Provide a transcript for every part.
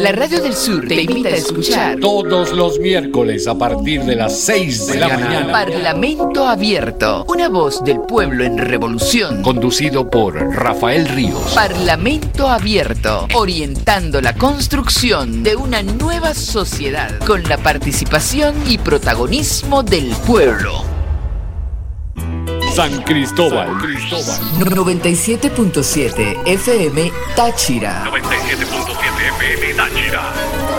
La Radio del Sur te invita a escuchar todos los miércoles a partir de las 6 de la mañana Parlamento Abierto, una voz del pueblo en revolución, conducido por Rafael Ríos. Parlamento Abierto, orientando la construcción de una nueva sociedad con la participación y protagonismo del pueblo. San Cristóbal. 97.7 FM Táchira. 97.7 FM Táchira.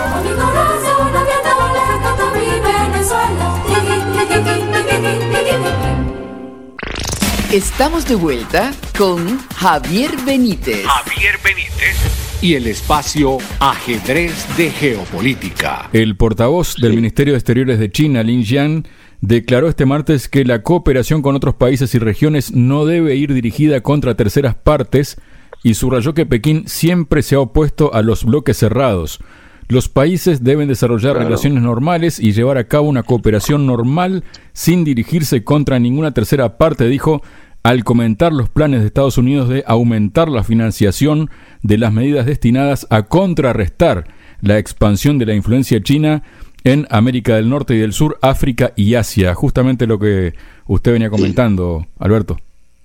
Estamos de vuelta con Javier Benítez. Y el espacio Ajedrez de Geopolítica. El portavoz del Ministerio de Exteriores de China, Lin Jian, declaró este martes que la cooperación con otros países y regiones no debe ir dirigida contra terceras partes y subrayó que Pekín siempre se ha opuesto a los bloques cerrados. Los países deben desarrollar relaciones normales y llevar a cabo una cooperación normal sin dirigirse contra ninguna tercera parte, dijo, al comentar los planes de Estados Unidos de aumentar la financiación de las medidas destinadas a contrarrestar la expansión de la influencia china en América del Norte y del Sur, África y Asia. Justamente lo que usted venía comentando, Alberto.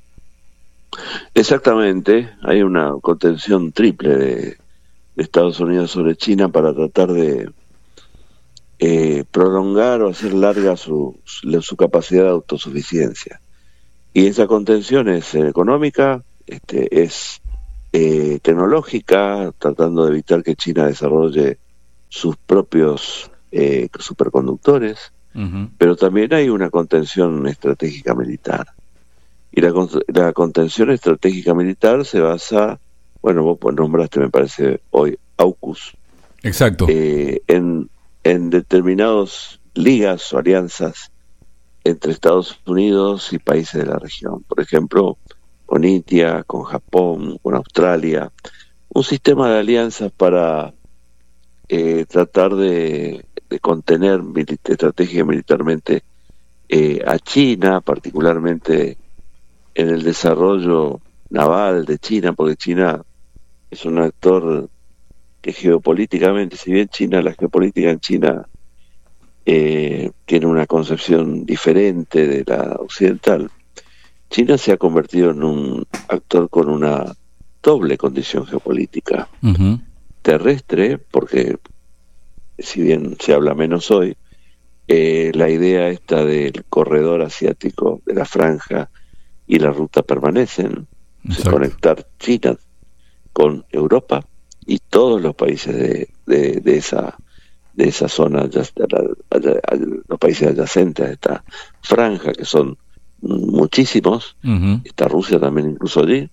Exactamente, hay una contención triple de Estados Unidos sobre China para tratar de prolongar o hacer larga su capacidad de autosuficiencia. Y esa contención es económica, es tecnológica, tratando de evitar que China desarrolle sus propios superconductores, pero también hay una contención estratégica militar. Y la contención estratégica militar se basa, bueno, vos nombraste, me parece, hoy AUKUS. Exacto. En determinadas ligas o alianzas entre Estados Unidos y países de la región. Por ejemplo, con India, con Japón, con Australia. Un sistema de alianzas para tratar de contener estratégica militarmente a China, particularmente en el desarrollo naval de China, porque China es un actor que geopolíticamente, si bien la geopolítica en China tiene una concepción diferente de la occidental, China se ha convertido en un actor con una doble condición geopolítica. Terrestre, porque si bien se habla menos hoy, la idea esta del corredor asiático, de la franja y la ruta permanecen, conectar China con Europa y todos los países de esa zona, los países adyacentes a esta franja, que son muchísimos, está Rusia también incluso allí,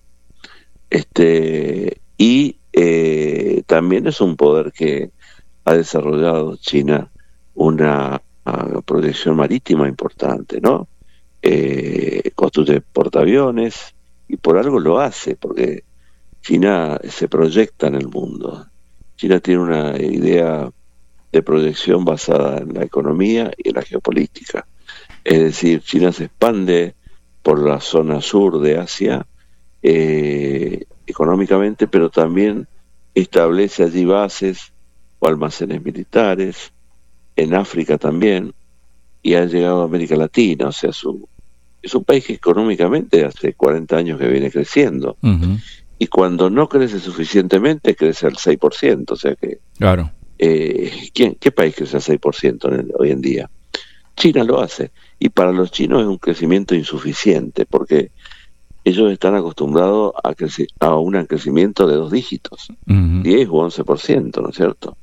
y también es un poder que ha desarrollado China una proyección marítima importante, ¿no? Construye portaaviones, y por algo lo hace, porque China se proyecta en el mundo. China tiene una idea de proyección basada en la economía y en la geopolítica. Es decir, China se expande por la zona sur de Asia económicamente, pero también establece allí bases o almacenes militares, en África también, y ha llegado a América Latina. O sea, es un país que económicamente hace 40 años que viene creciendo. Y cuando no crece suficientemente, crece al 6%. O sea que... Claro. ¿Qué país crece al 6% hoy en día? China lo hace. Y para los chinos es un crecimiento insuficiente, porque ellos están acostumbrados a un crecimiento de 2 dígitos, 10 u 11%, ¿no es cierto?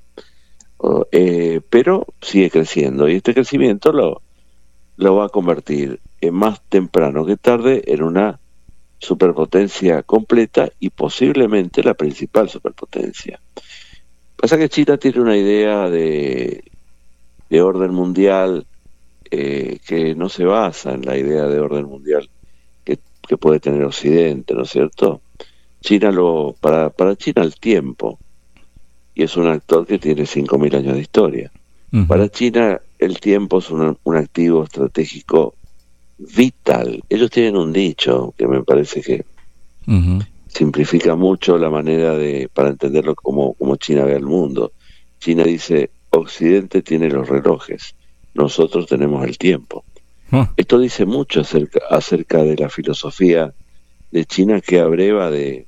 Pero sigue creciendo, y este crecimiento lo va a convertir más temprano que tarde en una superpotencia completa y posiblemente la principal superpotencia. Pasa que China tiene una idea de orden mundial que no se basa en la idea de orden mundial que puede tener Occidente, ¿no es cierto? Para China el tiempo, y es un actor que tiene 5.000 años de historia. Para China el tiempo es un activo estratégico vital. Ellos tienen un dicho que me parece que simplifica mucho la manera para entenderlo como China ve el mundo. China dice, Occidente tiene los relojes, nosotros tenemos el tiempo. Esto dice mucho acerca de la filosofía de China, que abreva de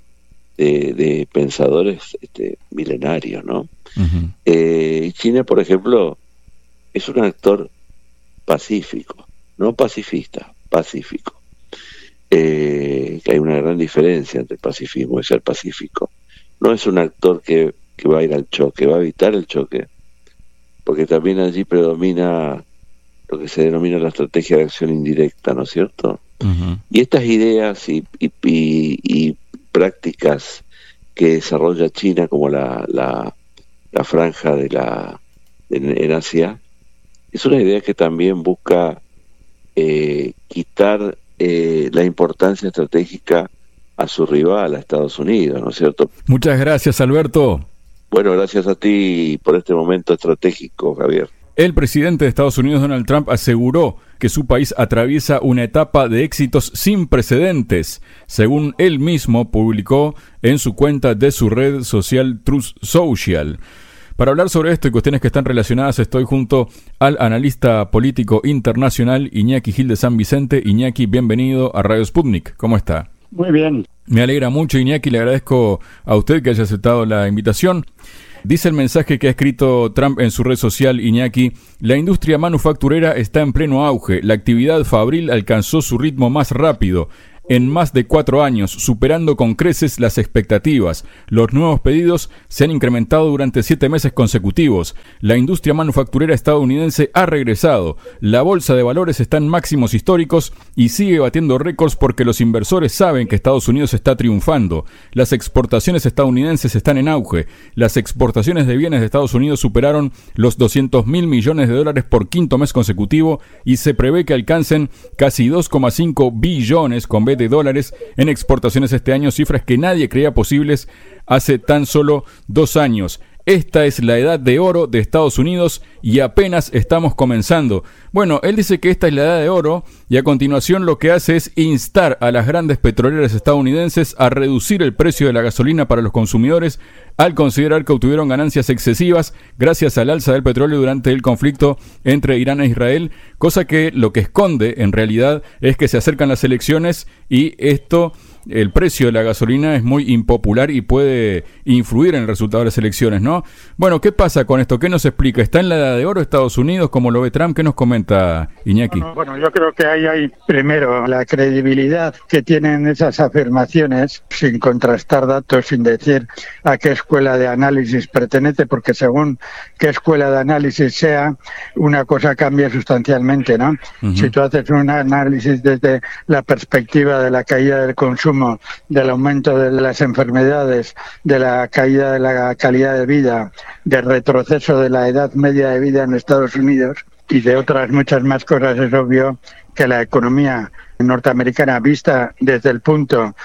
pensadores milenarios, ¿no? China, por ejemplo, es un actor pacífico, no pacifista, pacífico. Que hay una gran diferencia entre el pacifismo y ser pacífico. No es un actor que va a ir al choque, va a evitar el choque, porque también allí predomina lo que se denomina la estrategia de acción indirecta, ¿no es cierto? Y estas ideas y prácticas que desarrolla China, como la franja en Asia, es una idea que también busca quitar la importancia estratégica a su rival, a Estados Unidos, ¿no es cierto? Muchas gracias, Alberto. Bueno, gracias a ti por este momento estratégico, Javier. El presidente de Estados Unidos, Donald Trump, aseguró que su país atraviesa una etapa de éxitos sin precedentes, según él mismo publicó en su cuenta de su red social Truth Social. Para hablar sobre esto y cuestiones que están relacionadas, estoy junto al analista político internacional Iñaki Gil de San Vicente. Iñaki, bienvenido a Radio Sputnik. ¿Cómo está? Muy bien. Me alegra mucho, Iñaki, le agradezco a usted que haya aceptado la invitación. Dice el mensaje que ha escrito Trump en su red social, Iñaki: la industria manufacturera está en pleno auge, la actividad fabril alcanzó su ritmo más rápido en más de 4 años, superando con creces las expectativas. Los nuevos pedidos se han incrementado durante 7 meses consecutivos. La industria manufacturera estadounidense ha regresado. La bolsa de valores está en máximos históricos y sigue batiendo récords porque los inversores saben que Estados Unidos está triunfando. Las exportaciones estadounidenses están en auge. Las exportaciones de bienes de Estados Unidos superaron los $200.000 millones por 5º mes consecutivo y se prevé que alcancen casi 2,5 billones con B de dólares en exportaciones este año, cifras que nadie creía posibles hace tan solo 2 años. Esta es la edad de oro de Estados Unidos y apenas estamos comenzando. Bueno, él dice que esta es la edad de oro y a continuación lo que hace es instar a las grandes petroleras estadounidenses a reducir el precio de la gasolina para los consumidores al considerar que obtuvieron ganancias excesivas gracias al alza del petróleo durante el conflicto entre Irán e Israel, cosa que lo que esconde en realidad es que se acercan las elecciones y el precio de la gasolina es muy impopular y puede influir en el resultado de las elecciones, ¿no? Bueno, ¿qué pasa con esto? ¿Qué nos explica? ¿Está en la edad de oro Estados Unidos como lo ve Trump? ¿Qué nos comenta, Iñaki? Bueno, yo creo que ahí hay primero la credibilidad que tienen esas afirmaciones, sin contrastar datos, sin decir a qué escuela de análisis pertenece, porque según qué escuela de análisis sea, una cosa cambia sustancialmente, ¿no? Si tú haces un análisis desde la perspectiva de la caída del consumo, del aumento de las enfermedades, de la caída de la calidad de vida, del retroceso de la edad media de vida en Estados Unidos y de otras muchas más cosas, es obvio que la economía norteamericana, vista desde el punto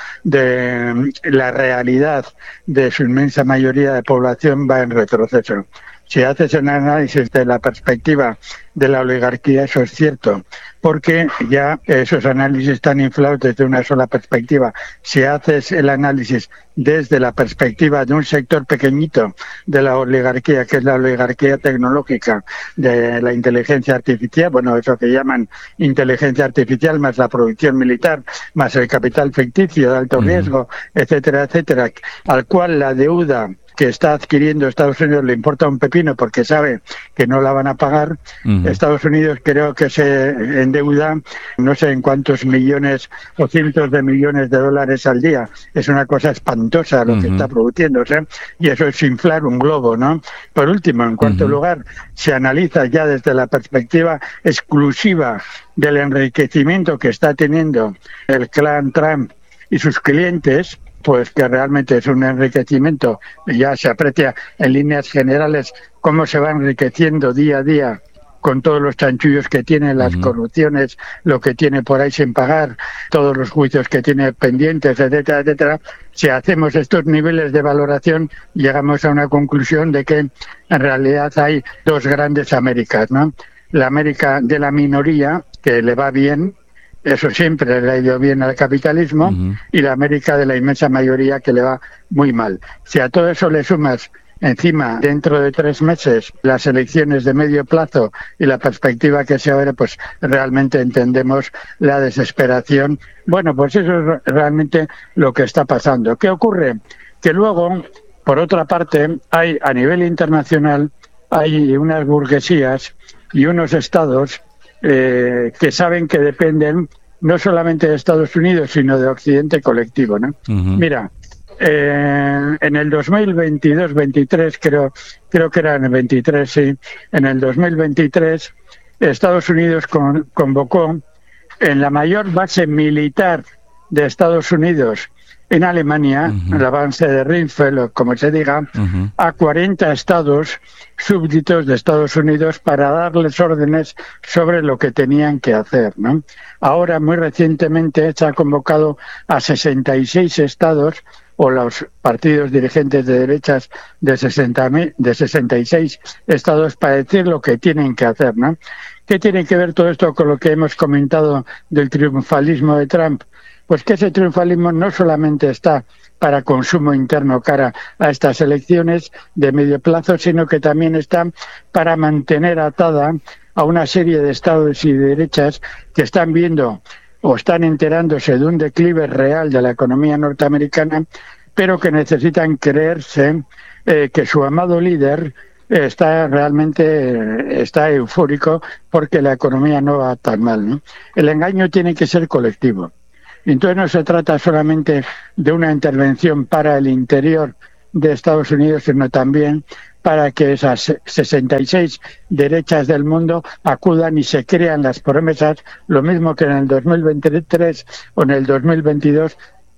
de la realidad de su inmensa mayoría de población, va en retroceso. Si haces un análisis de la perspectiva de la oligarquía, eso es cierto, porque ya esos análisis están inflados desde una sola perspectiva. Si haces el análisis desde la perspectiva de un sector pequeñito de la oligarquía, que es la oligarquía tecnológica, de la inteligencia artificial, bueno, eso que llaman inteligencia artificial, más la producción militar, más el capital ficticio de alto riesgo, etcétera, etcétera, al cual la deuda que está adquiriendo Estados Unidos le importa un pepino porque sabe que no la van a pagar. Estados Unidos creo que se endeuda no sé en cuántos millones o cientos de millones de dólares al día. Es una cosa espantosa lo que está produciéndose y eso es inflar un globo, ¿no? Por último, en cuarto lugar, se analiza ya desde la perspectiva exclusiva del enriquecimiento que está teniendo el clan Trump y sus clientes, pues que realmente es un enriquecimiento, ya se aprecia en líneas generales cómo se va enriqueciendo día a día con todos los chanchullos que tiene, las corrupciones, lo que tiene por ahí sin pagar, todos los juicios que tiene pendientes, etcétera, etcétera. Si hacemos estos niveles de valoración, llegamos a una conclusión de que en realidad hay 2 grandes Américas, ¿no? La América de la minoría, que le va bien, eso siempre le ha ido bien al capitalismo, y la América de la inmensa mayoría, que le va muy mal. Si a todo eso le sumas encima, dentro de 3 meses, las elecciones de medio plazo y la perspectiva que se abre, pues realmente entendemos la desesperación. Bueno, pues eso es realmente lo que está pasando. ¿Qué ocurre? Que luego, por otra parte, hay a nivel internacional, hay unas burguesías y unos estados que saben que dependen no solamente de Estados Unidos, sino de Occidente colectivo, ¿no? Uh-huh. Mira, en el 2022-23, creo que era en el 23, sí, en el 2023, Estados Unidos convocó en la mayor base militar de Estados Unidos en Alemania, uh-huh, el avance de Rinfeld, o como se diga, uh-huh, a 40 estados súbditos de Estados Unidos para darles órdenes sobre lo que tenían que hacer, ¿no? Ahora, muy recientemente, se ha convocado a 66 estados, o los partidos dirigentes de derechas de 66 estados, para decir lo que tienen que hacer, ¿no? ¿Qué tiene que ver todo esto con lo que hemos comentado del triunfalismo de Trump? Pues que ese triunfalismo no solamente está para consumo interno cara a estas elecciones de medio plazo, sino que también está para mantener atada a una serie de estados y de derechas que están viendo o están enterándose de un declive real de la economía norteamericana, pero que necesitan creerse que su amado líder está eufórico porque la economía no va tan mal, ¿no? El engaño tiene que ser colectivo. Entonces no se trata solamente de una intervención para el interior de Estados Unidos, sino también para que esas 66 derechas del mundo acudan y se crean las promesas, lo mismo que en el 2023 o en el 2022,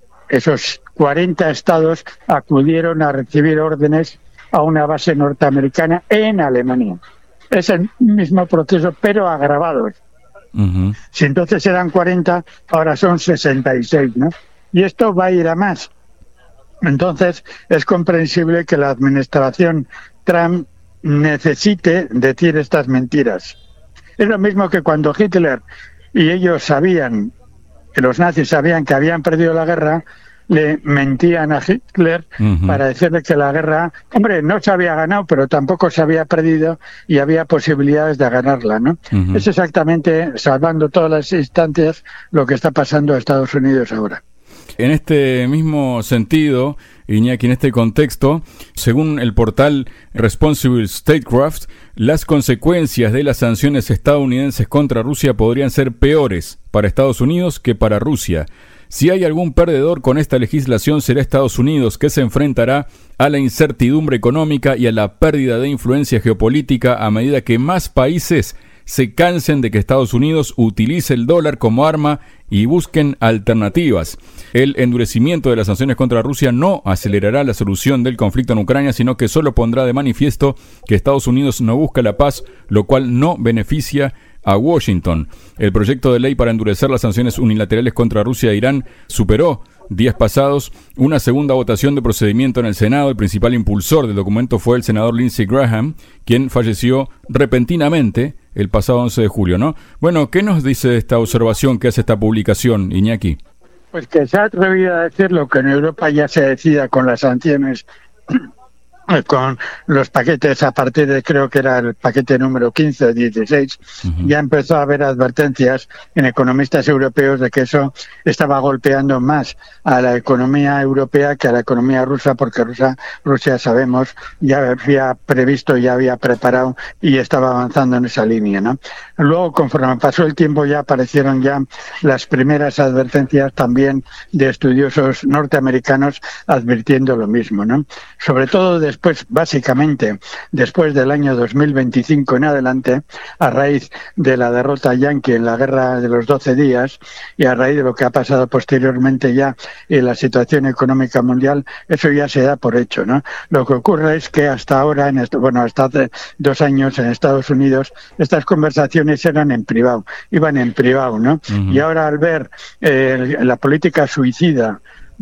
esos 40 estados acudieron a recibir órdenes a una base norteamericana en Alemania. Es el mismo proceso, pero agravados. Uh-huh. Si entonces eran 40, ahora son 66, ¿no? Y esto va a ir a más. Entonces, es comprensible que la administración Trump necesite decir estas mentiras. Es lo mismo que cuando Hitler y ellos sabían, que los nazis sabían que habían perdido la guerra, le mentían a Hitler, uh-huh, para decirle que la guerra, hombre, no se había ganado, pero tampoco se había perdido y había posibilidades de ganarla, ¿no? Uh-huh. Es exactamente, salvando todas las instancias, lo que está pasando a Estados Unidos ahora. En este mismo sentido, Iñaki, en este contexto, según el portal Responsible Statecraft, las consecuencias de las sanciones estadounidenses contra Rusia podrían ser peores para Estados Unidos que para Rusia. Si hay algún perdedor con esta legislación será Estados Unidos, que se enfrentará a la incertidumbre económica y a la pérdida de influencia geopolítica a medida que más países se cansen de que Estados Unidos utilice el dólar como arma y busquen alternativas. El endurecimiento de las sanciones contra Rusia no acelerará la solución del conflicto en Ucrania, sino que solo pondrá de manifiesto que Estados Unidos no busca la paz, lo cual no beneficia a Washington. El proyecto de ley para endurecer las sanciones unilaterales contra Rusia e Irán superó días pasados una segunda votación de procedimiento en el Senado. El principal impulsor del documento fue el senador Lindsey Graham, quien falleció repentinamente el pasado 11 de julio, ¿no? Bueno, ¿qué nos dice esta observación que hace esta publicación, Iñaki? Pues que se ha atrevido a decir lo que en Europa ya se decía con las sanciones, con los paquetes a partir de, creo que era el paquete número 15 o 16, uh-huh, ya empezó a haber advertencias en economistas europeos de que eso estaba golpeando más a la economía europea que a la economía rusa, porque Rusia sabemos, ya había previsto, ya había preparado y estaba avanzando en esa línea, ¿no? Luego, conforme pasó el tiempo, ya aparecieron ya las primeras advertencias también de estudiosos norteamericanos advirtiendo lo mismo, ¿no? Sobre todo después, básicamente, después del año 2025 en adelante, a raíz de la derrota yanqui en la guerra de los 12 días y a raíz de lo que ha pasado posteriormente ya en la situación económica mundial, eso ya se da por hecho, ¿no? Lo que ocurre es que hasta ahora, hasta hace 2 años en Estados Unidos, estas conversaciones eran en privado, iban en privado, ¿no? Uh-huh. Y ahora al ver la política suicida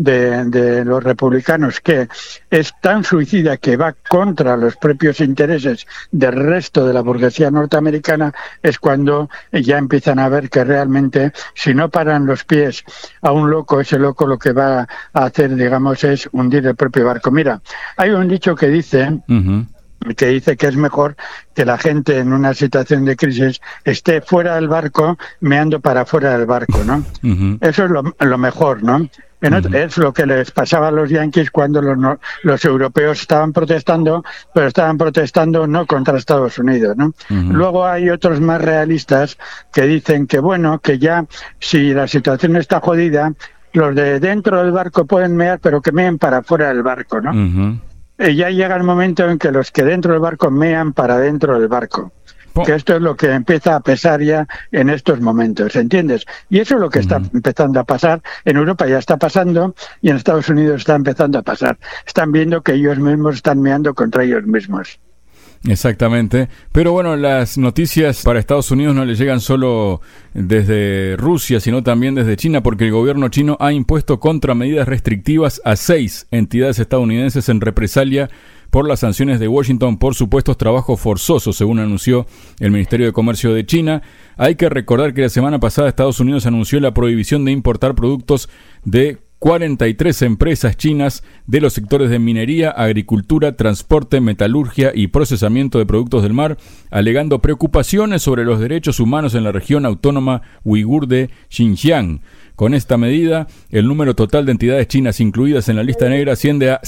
de los republicanos, que es tan suicida que va contra los propios intereses del resto de la burguesía norteamericana, es cuando ya empiezan a ver que realmente, si no paran los pies a un loco, ese loco lo que va a hacer, digamos, es hundir el propio barco. Mira, hay un dicho que dice... que es mejor que la gente en una situación de crisis esté fuera del barco meando para fuera del barco, ¿no? Eso es lo mejor, ¿no? Es lo que les pasaba a los yanquis cuando los europeos estaban protestando, pero estaban protestando no contra Estados Unidos, ¿no? Luego hay otros más realistas que dicen que, bueno, que ya si la situación está jodida, los de dentro del barco pueden mear, pero que meen para fuera del barco, ¿no? Ya llega el momento en que los que dentro del barco mean para dentro del barco. Que esto es lo que empieza a pesar ya en estos momentos, ¿entiendes? Y eso es lo que está empezando a pasar. En Europa ya está pasando y en Estados Unidos está empezando a pasar. Están viendo que ellos mismos están meando contra ellos mismos. Exactamente, pero bueno, las noticias para Estados Unidos no le llegan solo desde Rusia, sino también desde China, porque el gobierno chino ha impuesto contramedidas restrictivas a 6 entidades estadounidenses en represalia por las sanciones de Washington por supuestos trabajos forzosos, según anunció el Ministerio de Comercio de China. Hay que recordar que la semana pasada Estados Unidos anunció la prohibición de importar productos de 43 empresas chinas de los sectores de minería, agricultura, transporte, metalurgia y procesamiento de productos del mar, alegando preocupaciones sobre los derechos humanos en la región autónoma uigur de Xinjiang. Con esta medida, el número total de entidades chinas incluidas en la lista negra asciende a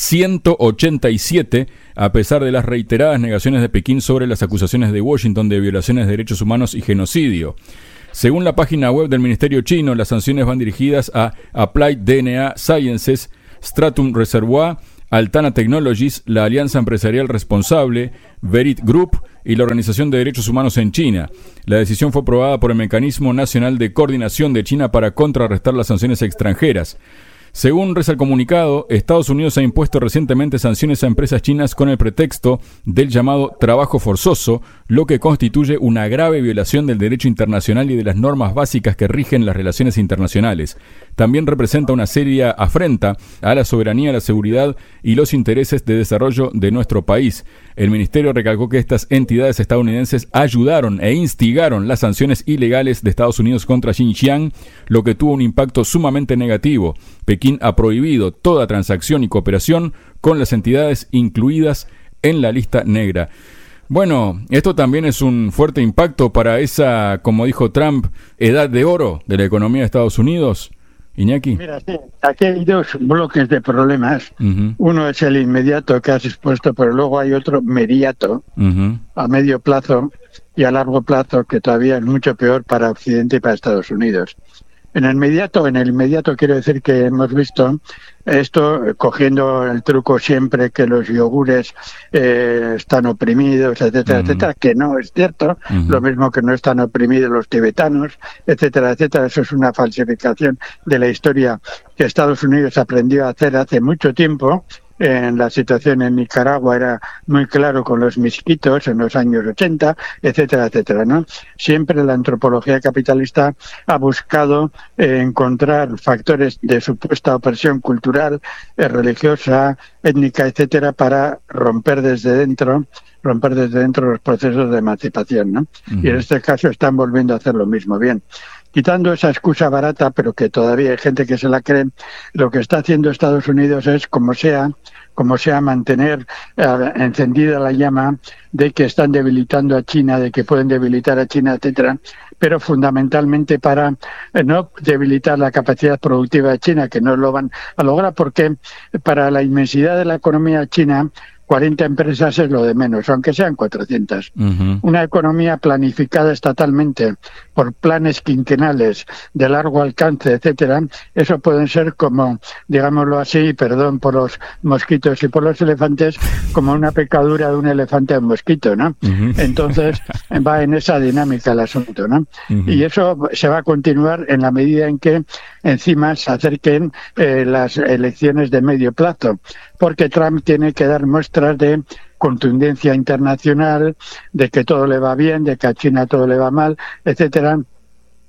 187, a pesar de las reiteradas negaciones de Pekín sobre las acusaciones de Washington de violaciones de derechos humanos y genocidio. Según la página web del Ministerio chino, las sanciones van dirigidas a Applied DNA Sciences, Stratum Reservoir, Altana Technologies, la Alianza Empresarial Responsable, Verit Group y la Organización de Derechos Humanos en China. La decisión fue aprobada por el Mecanismo Nacional de Coordinación de China para contrarrestar las sanciones extranjeras. Según reza el comunicado, Estados Unidos ha impuesto recientemente sanciones a empresas chinas con el pretexto del llamado trabajo forzoso, lo que constituye una grave violación del derecho internacional y de las normas básicas que rigen las relaciones internacionales. También representa una seria afrenta a la soberanía, la seguridad y los intereses de desarrollo de nuestro país. El ministerio recalcó que estas entidades estadounidenses ayudaron e instigaron las sanciones ilegales de Estados Unidos contra Xinjiang, lo que tuvo un impacto sumamente negativo. Pekín ha prohibido toda transacción y cooperación con las entidades incluidas en la lista negra. Bueno, esto también es un fuerte impacto para esa, como dijo Trump, edad de oro de la economía de Estados Unidos. Iñaki. Mira, sí, aquí hay dos bloques de problemas. Uno es el inmediato que has expuesto, pero luego hay otro mediato, a medio plazo y a largo plazo, que todavía es mucho peor para Occidente y para Estados Unidos. En el inmediato quiero decir que hemos visto esto cogiendo el truco siempre que los yogures están oprimidos, etcétera, etcétera, que no es cierto, lo mismo que no están oprimidos los tibetanos, etcétera, etcétera. Eso es una falsificación de la historia que Estados Unidos aprendió a hacer hace mucho tiempo. En la situación en Nicaragua era muy claro con los misquitos en los años 80, etcétera, etcétera, ¿no? Siempre la antropología capitalista ha buscado encontrar factores de supuesta opresión cultural, religiosa, étnica, etcétera, para romper desde dentro los procesos de emancipación, ¿no? Y en este caso están volviendo a hacer lo mismo. Bien. Quitando esa excusa barata, pero que todavía hay gente que se la cree, lo que está haciendo Estados Unidos es, como sea, mantener encendida la llama de que están debilitando a China, de que pueden debilitar a China, etcétera, pero fundamentalmente para no debilitar la capacidad productiva de China, que no lo van a lograr, porque para la inmensidad de la economía china, 40 empresas es lo de menos, aunque sean 400. Una economía planificada estatalmente por planes quinquenales de largo alcance, etcétera, eso pueden ser como, digámoslo así, perdón por los mosquitos y por los elefantes, como una picadura de un elefante a un mosquito, ¿no? Entonces va en esa dinámica el asunto, ¿no? Y eso se va a continuar en la medida en que encima se acerquen las elecciones de medio plazo, porque Trump tiene que dar muestras de contundencia internacional, de que todo le va bien, de que a China todo le va mal, etcétera.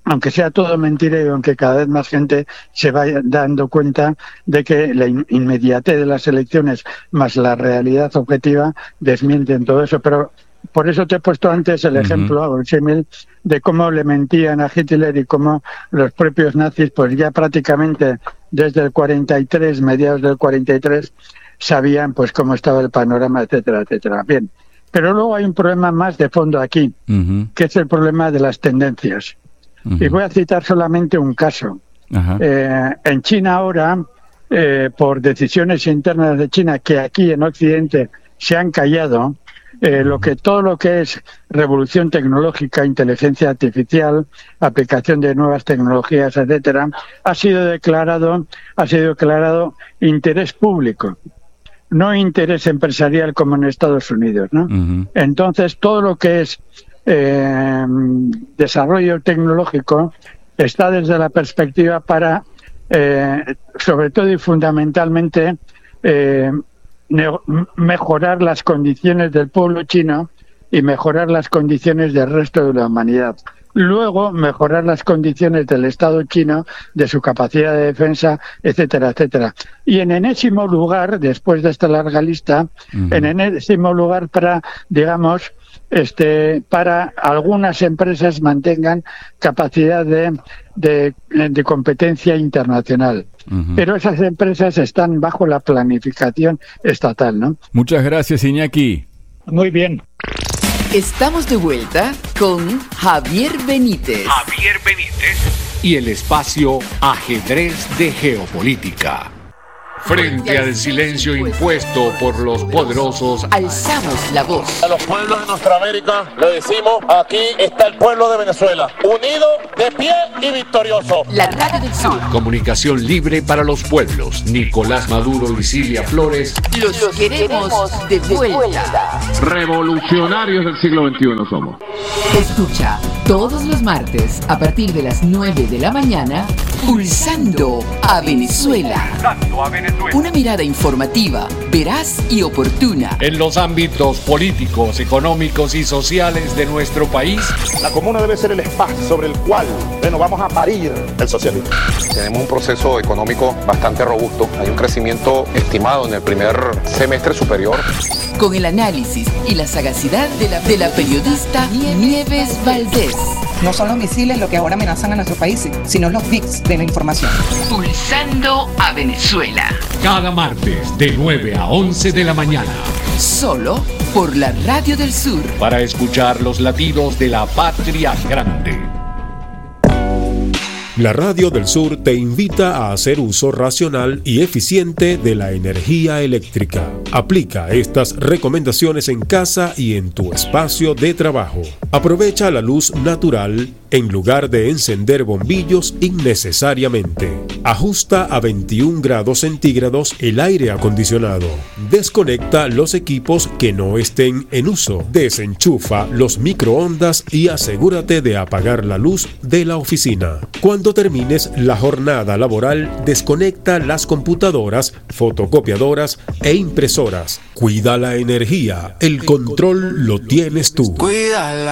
aunque sea todo mentira y aunque cada vez más gente se vaya dando cuenta de que la inmediatez de las elecciones más la realidad objetiva desmienten todo eso. Pero por eso te he puesto antes el ejemplo, o el símil, de cómo le mentían a Hitler y cómo los propios nazis, pues ya prácticamente desde el 43, mediados del 43, sabían pues cómo estaba el panorama, etcétera, etcétera. Bien, pero luego hay un problema más de fondo aquí, que es el problema de las tendencias. Y voy a citar solamente un caso. En China ahora, por decisiones internas de China que aquí en Occidente se han callado, todo lo que es revolución tecnológica, inteligencia artificial, aplicación de nuevas tecnologías, etcétera, ha sido declarado interés público, no interés empresarial como en Estados Unidos, ¿no? Entonces, todo lo que es desarrollo tecnológico está desde la perspectiva para, sobre todo y fundamentalmente, mejorar las condiciones del pueblo chino y mejorar las condiciones del resto de la humanidad. Luego, mejorar las condiciones del Estado chino, de su capacidad de defensa, etcétera, etcétera. Y en enésimo lugar, después de esta larga lista, en enésimo lugar para, digamos, para algunas empresas mantengan capacidad de competencia internacional. Pero esas empresas están bajo la planificación estatal, ¿no? Muchas gracias, Iñaki. Muy bien. Estamos de vuelta con Javier Benítez. Y el espacio Ajedrez de Geopolítica. Frente al silencio impuesto por los poderosos, alzamos la voz. A los pueblos de nuestra América le decimos, aquí está el pueblo de Venezuela, unido, de pie y victorioso. La Radio del Sur. Comunicación libre para los pueblos. Nicolás Maduro y Silvia Flores. Los queremos de vuelta. Revolucionarios del siglo XXI somos. Escucha todos los martes a partir de las 9 de la mañana, Pulsando a Venezuela. Una mirada informativa, veraz y oportuna. En los ámbitos políticos, económicos y sociales de nuestro país. La comuna debe ser el espacio sobre el cual vamos a parir el socialismo. Tenemos un proceso económico bastante robusto. Hay un crecimiento estimado en el primer semestre superior. Con el análisis y la sagacidad de la periodista Nieves Valdés. No son los misiles lo que ahora amenazan a nuestro país, sino los bits de la información. Pulsando a Venezuela. Cada martes de 9 a 11 de la mañana. Solo por la Radio del Sur. Para escuchar los latidos de la patria grande. La Radio del Sur te invita a hacer uso racional y eficiente de la energía eléctrica. Aplica estas recomendaciones en casa y en tu espacio de trabajo. Aprovecha la luz natural en lugar de encender bombillos innecesariamente. Ajusta a 21 grados centígrados el aire acondicionado. Desconecta los equipos que no estén en uso. Desenchufa los microondas y asegúrate de apagar la luz de la oficina. Cuando termines la jornada laboral, desconecta las computadoras, fotocopiadoras e impresoras. Cuida la energía. El control lo tienes tú. Cuídala.